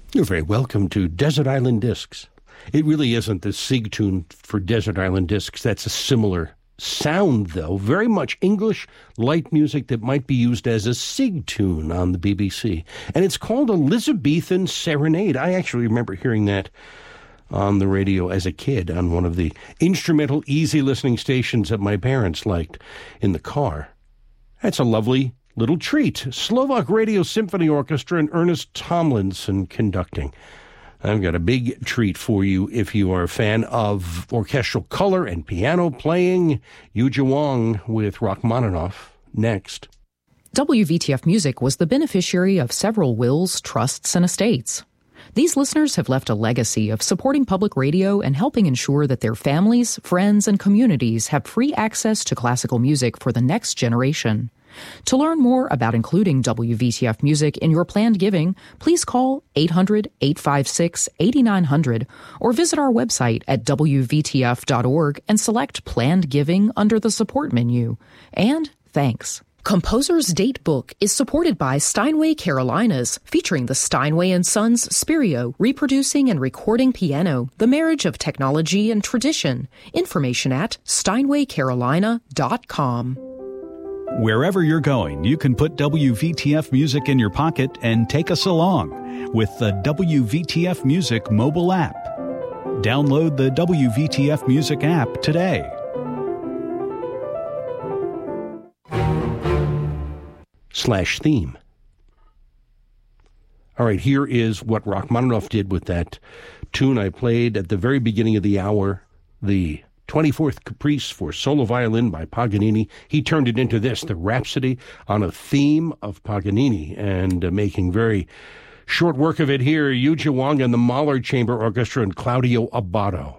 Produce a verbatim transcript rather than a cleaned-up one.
You're very welcome to Desert Island Discs. It really isn't the Sig tune for Desert Island Discs. That's a similar sound, though. Very much English light music that might be used as a Sig tune on the B B C. And it's called Elizabethan Serenade. I actually remember hearing that on the radio as a kid on one of the instrumental, easy listening stations that my parents liked in the car. That's a lovely little treat. Slovak Radio Symphony Orchestra and Ernest Tomlinson conducting. I've got a big treat for you if you are a fan of orchestral color and piano playing. Yuja Wong with Rachmaninoff next. W V T F Music was the beneficiary of several wills, trusts, and estates. These listeners have left a legacy of supporting public radio and helping ensure that their families, friends, and communities have free access to classical music for the next generation. To learn more about including W V T F Music in your planned giving, please call eight hundred, eight five six, eight nine zero zero or visit our website at w v t f dot org and select Planned Giving under the Support menu. And thanks. Composer's Date Book is supported by Steinway Carolinas, featuring the Steinway and Sons Spirio, reproducing and recording piano, the marriage of technology and tradition. Information at steinway carolina dot com. Wherever you're going, you can put W V T F Music in your pocket and take us along with the W V T F Music mobile app. Download the W V T F Music app today. Slash theme. All right, here is what Rachmaninoff did with that tune I played at the very beginning of the hour, the twenty-fourth Caprice for solo violin by Paganini. He turned it into this, the Rhapsody on a theme of Paganini, and uh, making very short work of it here, Yuja Wong and the Mahler Chamber Orchestra and Claudio Abbado.